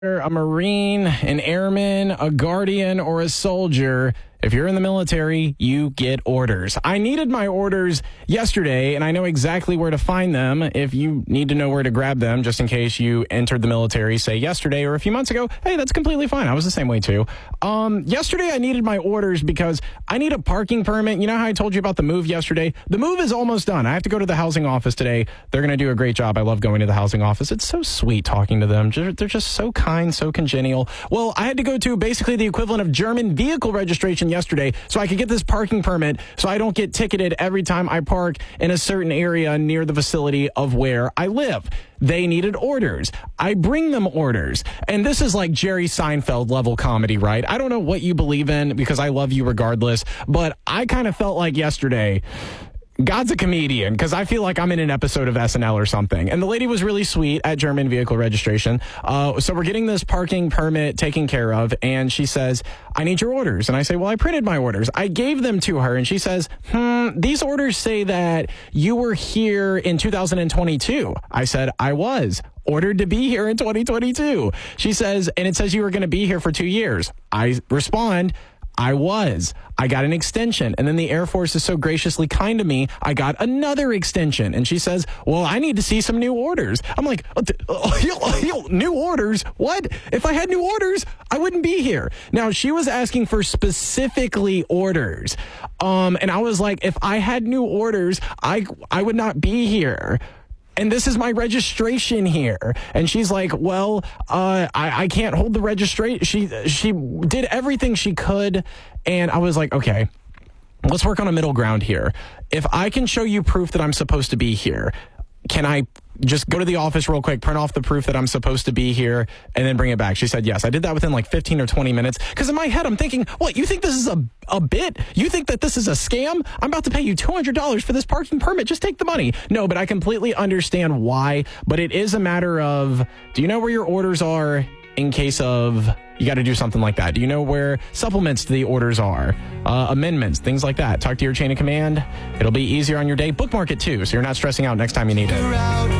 A Marine, an airman, a guardian, or a soldier, if you're in the military, you get orders. I needed my orders yesterday, and I know exactly where to find them. If you need to know where to grab them, just in case you entered the military, say yesterday or a few months ago, hey, that's completely fine. I was the same way too. Yesterday, I needed my orders because I need a parking permit. You know how I told you about the move yesterday? The move is almost done. I have to go to the housing office today. They're going to do a great job. I love going to the housing office. It's so sweet talking to them. They're just so kind, so congenial. Well, I had to go to basically the equivalent of German vehicle registration yesterday so I could get this parking permit so I don't get ticketed every time I park in a certain area near the facility of where I live. They needed orders. I bring them orders. And this is like Jerry Seinfeld level comedy, right? I don't know what you believe in because I love you regardless, but I kind of felt like yesterday God's a comedian because I feel like I'm in an episode of SNL or something. And the lady was really sweet at German vehicle registration. So we're getting this parking permit taken care of. And she says, I need your orders. And I say, well, I printed my orders. I gave them to her. And she says, these orders say that you were here in 2022. I said, I was ordered to be here in 2022. She says, and it says you were going to be here for 2 years. I respond, I was. I got an extension. And then the Air Force is so graciously kind to me, I got another extension. And she says, well, I need to see some new orders. I'm like, new orders? What? If I had new orders, I wouldn't be here. Now, she was asking for specifically orders. And I was like, if I had new orders, I would not be here. And this is my registration here. And she's like, well, I can't hold the registration. She did everything she could. And I was like, okay, let's work on a middle ground here. If I can show you proof that I'm supposed to be here, can I just go to the office real quick, print off the proof that I'm supposed to be here, and then bring it back? She said yes. I did that within like 15 or 20 minutes. Because in my head, I'm thinking, what, you think this is a bit? You think that this is a scam? I'm about to pay you $200 for this parking permit. Just take the money. No, but I completely understand why. But it is a matter of, do you know where your orders are in case of you got to do something like that? Do you know where supplements to the orders are? Amendments, things like that. Talk to your chain of command. It'll be easier on your day. Bookmark it too, so you're not stressing out next time you need it.